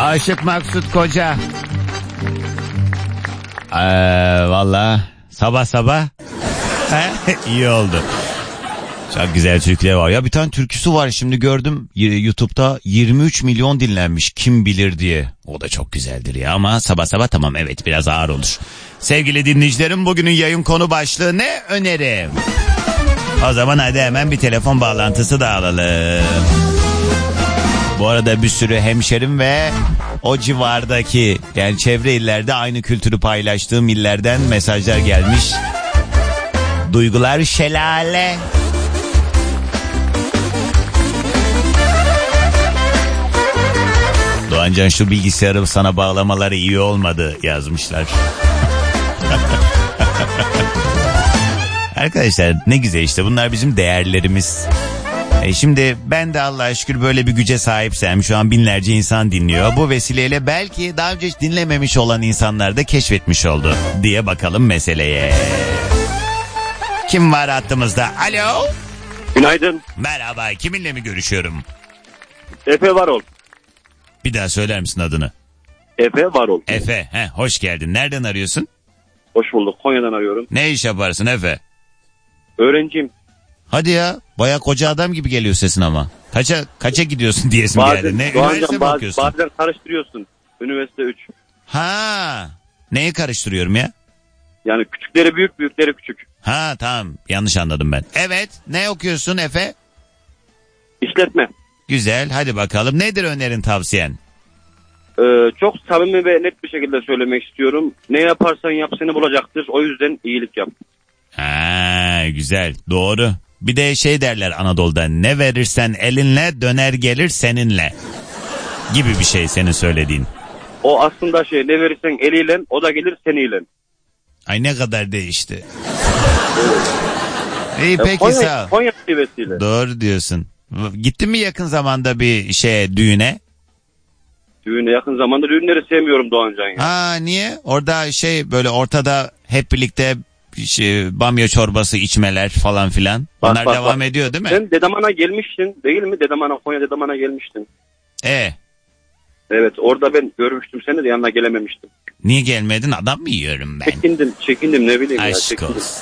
Aşık Maksut Koca. Valla sabah sabah iyi oldu. Çok güzel türküler var. Ya bir tane türküsü var şimdi gördüm YouTube'da 23 milyon dinlenmiş kim bilir diye. O da çok güzeldir ya ama sabah sabah tamam evet biraz ağır olur. Sevgili dinleyicilerim bugünün yayın konu başlığı ne önerim? O zaman hadi hemen bir telefon bağlantısı da alalım. Bu arada bir sürü hemşerim ve o civardaki yani çevre illerde aynı kültürü paylaştığım illerden mesajlar gelmiş. Duygular şelale. Doğancan şu bilgisayarı sana bağlamaları iyi olmadı yazmışlar. Arkadaşlar ne güzel işte bunlar bizim değerlerimiz. Şimdi ben de Allah'a şükür böyle bir güce sahipsem şu an binlerce insan dinliyor. Bu vesileyle belki daha önce hiç dinlememiş olan insanlar da keşfetmiş oldu diye bakalım meseleye. Kim var hattımızda? Alo. Günaydın. Merhaba, kiminle mi görüşüyorum? Efe Varol. Bir daha söyler misin adını? Efe Varol. Efe, hoş geldin. Nereden arıyorsun? Hoş bulduk. Konya'dan arıyorum. Ne iş yaparsın Efe? Öğrenciyim. Hadi ya, bayağı koca adam gibi geliyor sesin ama. Kaça gidiyorsun diyesim geldi. Ne üniversite mi okuyorsun? Bazen karıştırıyorsun. Üniversite 3. Ha, neyi karıştırıyorum ya? Yani küçükleri büyük, büyükleri küçük. Ha tamam, yanlış anladım ben. Evet, ne okuyorsun Efe? İşletme. Güzel, hadi bakalım. Nedir önerin, tavsiyen? Çok samimi ve net bir şekilde söylemek istiyorum. Ne yaparsan yap seni bulacaktır. O yüzden iyilik yap. Ha, güzel, doğru. Bir de şey derler Anadolu'da, ne verirsen elinle döner gelir seninle gibi bir şey senin söylediğin. O aslında ne verirsen eliyle o da gelir seniyle. Ay ne kadar değişti. İyi peki Konya, sağ ol. Konya vesile. Doğru diyorsun. Gittin mi yakın zamanda bir düğüne? Düğüne yakın zamanda düğünleri sevmiyorum Doğancan ya. Ha niye? Orada böyle ortada hep birlikte bamya çorbası içmeler falan filan. Onlar devam ediyor değil mi? Sen Dedeman'a gelmiştin değil mi? Konya Dedeman'a gelmiştin. Evet orada ben görmüştüm seni de yanına gelememiştim. Niye gelmedin? Adam mı yiyorum ben? Çekindim ne bileyim. Aşk ya. olsun.